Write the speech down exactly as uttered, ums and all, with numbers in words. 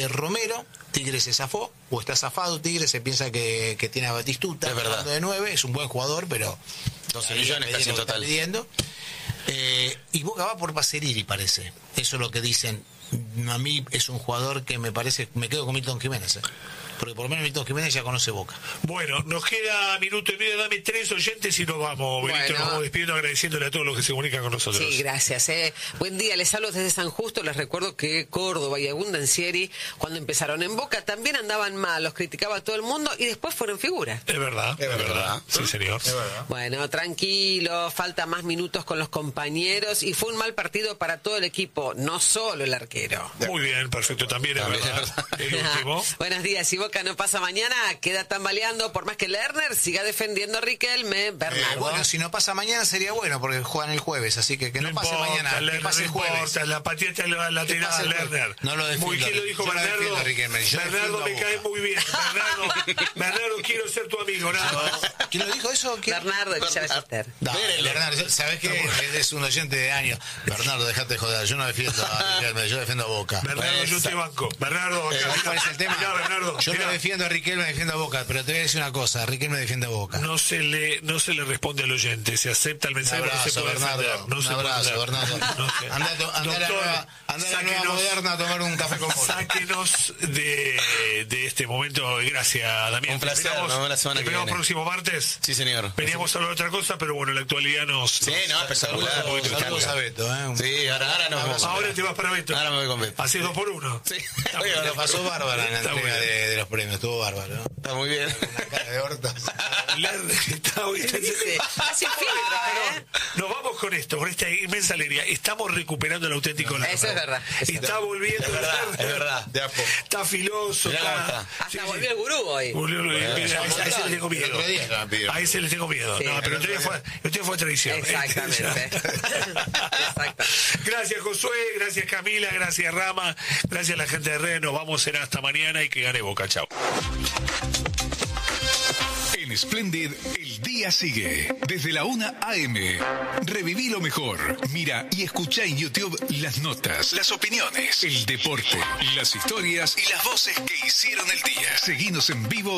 Romero, Tigre se zafó, o está zafado Tigre, se piensa que, que tiene a Batistuta, es verdad. de nueve, es un buen jugador, pero doce millones casi en total. Eh, y Boca va por Pacerini, parece. Eso es lo que dicen. A mí es un jugador que me parece, me quedo con Milton Jiménez, ¿eh? Porque por lo menos Milton Jiménez ya conoce Boca. Bueno, nos queda minuto y medio, dame tres oyentes y nos vamos, Benito, bueno. Nos vamos despidiendo agradeciéndole a todos los que se comunican con nosotros. Sí, gracias. Eh. Buen día, les hablo desde San Justo, les recuerdo que Córdoba y Abundancieri, cuando empezaron en Boca, también andaban mal, los criticaba a todo el mundo y después fueron figuras. Es verdad, es, es verdad. verdad. Sí, señor. Es verdad. Bueno, tranquilo, falta más minutos con los compañeros y fue un mal partido para todo el equipo, no solo el arquero. Muy bien, perfecto, también es también verdad. Es verdad. El último. Buenos días, si Boca no pasa mañana, queda tambaleando, por más que Lerner siga defendiendo a Riquelme, Bernardo. Eh, bueno, si no pasa mañana sería bueno, porque juegan el jueves, así que que no, no pase importa, mañana, Lerner, que pase el no jueves. Importa, la pateata la, la tirada Lerner. No lo defiendo. Muy bien lo dijo yo Bernardo. Lo Riquelme, Bernardo me cae muy bien. Bernardo, Bernardo, quiero ser tu amigo, nada. ¿Quién lo dijo eso? ¿Quién? Bernardo de Villa Ballester. Bernardo, ¿sabés qué? Es un oyente de años. Bernardo, dejate de joder, yo no defiendo a Riquelme, yo defiendo a Boca. Bernardo, pues, yo te banco. Bernardo, eh, ¿cuál es el tema? Mirá, Bernardo, yo mirá. no defiendo a Riquelme, defiendo a Boca, pero te voy a decir una cosa, Riquelme defiende a Boca. No se le, no se le responde al oyente, se acepta el mensaje. Un abrazo, Bernardo. No un se abrazo, Bernardo. No sé. Anda, to, anda Doctor, la nueva, anda la nueva moderna a tomar un café con vos. Sáquenos de, de este momento. Gracias, Damián. Un placer, nos vemos la semana que viene. próximo martes. Sí, señor. Veníamos a hablar de otra cosa, pero bueno, la actualidad nos... Sí, no, espectacular. Saludos a Beto, ¿eh? Sí, ahora, ahora nos vamos. Ahora te vas para Beto. Ahora me voy con Beto. Haces dos por uno. Sí. Oye, lo pasó bárbara en la Está entrega de, de los premios, estuvo bárbaro, ¿no? Está muy bien. Una cara de horta. Está hoy. Hace filtro, ¿eh? Nos vamos con esto, con esta inmensa alegría. Estamos recuperando el auténtico Lerner. Eso es verdad. Eso está es volviendo. Es verdad, es verdad. De a poco. Está filoso. Mirá Está, está. Hasta sí, volvió sí. el gurú hoy. Volvió, Bueno, mira, ya, a ese, a ese le tengo miedo. El otro día, A ese le tengo miedo. Sí, no, pero el otro día fue, el otro día fue tradición. Exactamente. Exacto. Gracias, Josué. Gracias, Camila. Gracias, Rama. Gracias a la gente de Red. Nos vamos a ser hasta mañana y que gane Boca. Chao. En Splendid, el día sigue. Desde la una a eme. Reviví lo mejor. Mira y escucha en YouTube las notas, las opiniones, el deporte, las historias y las voces que hicieron el día. Seguinos en vivo